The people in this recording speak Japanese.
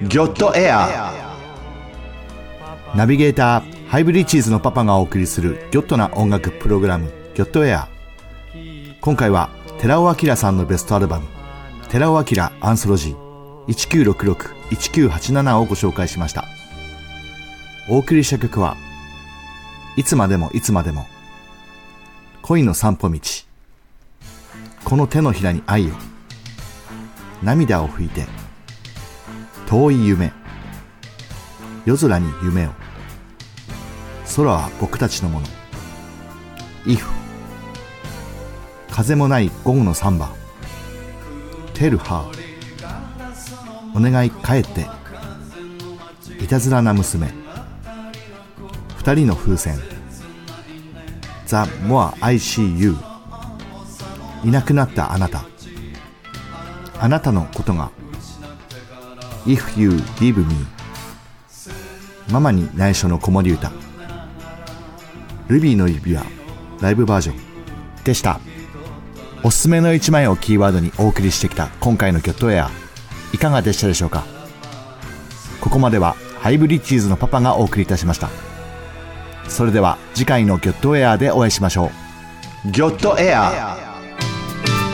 ギョットエア。ナビゲーターハイブリッジーズのパパがお送りするギョットな音楽プログラムギョットエア。今回は寺尾明さんのベストアルバム寺尾明アンソロジー1966-1987をご紹介しました。お送りした曲はいつまでもいつまでも、恋の散歩道、この手のひらに愛を、涙を拭いて、遠い夢、夜空に夢を、空は僕たちのもの、If、風もない午後のサンバ、Tell her、お願い帰って、いたずらな娘、二人の風船、The more I see you、いなくなったあなた、あなたのことが、If you leave me、ママに内緒の子守歌、ルビーの指輪ライブバージョンでした。おすすめの一枚をキーワードにお送りしてきた今回のギョットエア、いかがでしたでしょうか。ここまではハイブリッジーズのパパがお送りいたしました。それでは次回のギョットエアでお会いしましょう。ギョットエア。